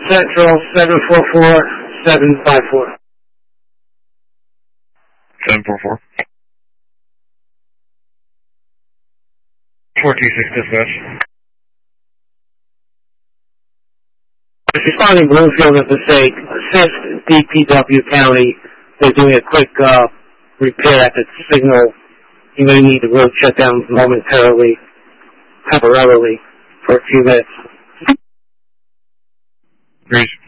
Central 744-754. 744. 426 dispatch. Responding Bloomfield and Passaic, assist DPW County. They're doing a quick repair at the signal. You may need the road shut down momentarily, temporarily, for a few minutes. Great.